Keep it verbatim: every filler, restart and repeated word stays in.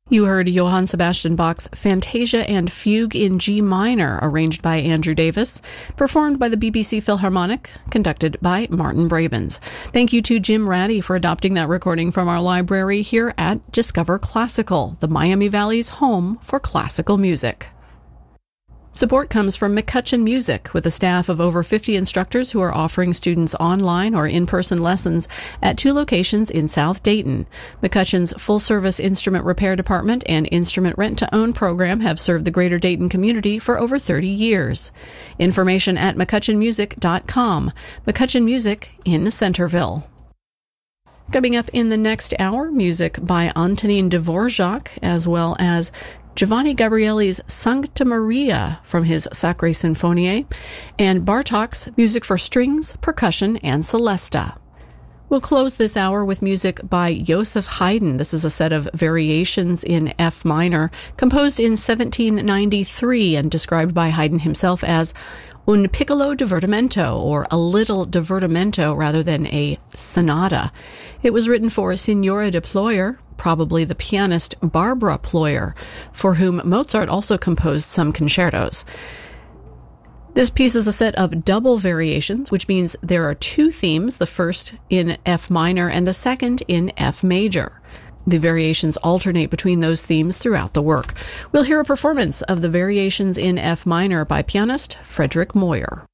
You heard Johann Sebastian Bach's Fantasia and Fugue in G minor, arranged by Andrew Davis, performed by the B B C Philharmonic, conducted by Martin Brabens. Thank you to Jim Ratty for adopting that recording from our library here at Discover Classical, the Miami Valley's home for classical music. Support comes from McCutcheon Music, with a staff of over fifty instructors who are offering students online or in-person lessons at two locations in South Dayton. McCutcheon's full-service instrument repair department and instrument rent-to-own program have served the greater Dayton community for over thirty years. Information at mccutcheon music dot com. McCutcheon Music in Centerville. Coming up in the next hour, music by Antonin Dvorak, as well as Giovanni Gabrieli's Sancta Maria from his Sacre Sinfonie, and Bartók's music for strings, percussion, and celesta. We'll close this hour with music by Joseph Haydn. This is a set of variations in F minor, composed in seventeen ninety-three and described by Haydn himself as un piccolo divertimento, or a little divertimento rather than a sonata. It was written for Signora de Ployer, probably the pianist Barbara Ployer, for whom Mozart also composed some concertos. This piece is a set of double variations, which means there are two themes, the first in F minor and the second in F major. The variations alternate between those themes throughout the work. We'll hear a performance of the variations in F minor by pianist Frederick Moyer.